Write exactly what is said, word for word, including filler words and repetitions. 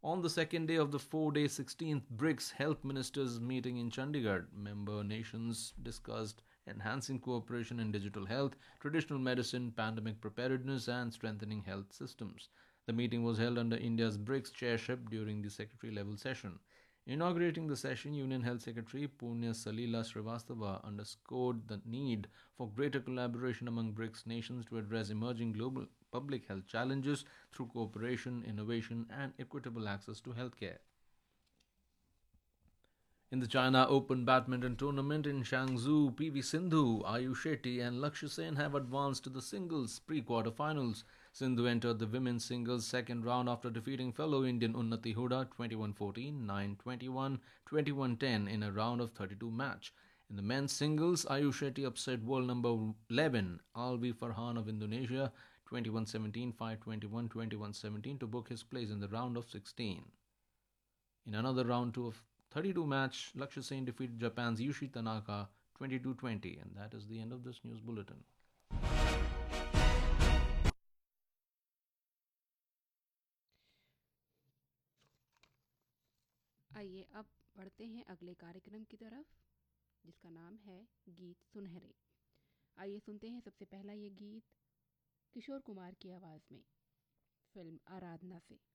On the second day of the four-day sixteenth BRICS Health Ministers meeting in Chandigarh, member nations discussed enhancing cooperation in digital health, traditional medicine, pandemic preparedness, and strengthening health systems. The meeting was held under India's BRICS chairship during the secretary-level session. Inaugurating the session, Union Health Secretary Punya Salila Srivastava underscored the need for greater collaboration among BRICS nations to address emerging global public health challenges through cooperation, innovation, and equitable access to healthcare. In the China Open Badminton Tournament in Changzhou, P V Sindhu, Ayush Shetty, and Lakshya Sen have advanced to the singles pre-quarterfinals. Sindhu entered the women's singles second round after defeating fellow Indian Unnati Huda twenty-one fourteen, nine twenty-one, twenty-one ten in a round of thirty-two match. In the men's singles, Ayush Shetty upset world number eleven Alvi Farhan of Indonesia twenty-one seventeen, five twenty-one, twenty-one seventeen to book his place in the round of sixteen. In another round two of thirty-two match, Lakshya Sen defeated Japan's Yushi Tanaka twenty-two twenty. And that is the end of this news bulletin. आइए अब बढ़ते हैं अगले कार्यक्रम की तरफ, जिसका नाम है गीत सुनहरे। आइए सुनते हैं सबसे पहला ये गीत किशोर कुमार की आवाज़ में, फिल्म आराधना से।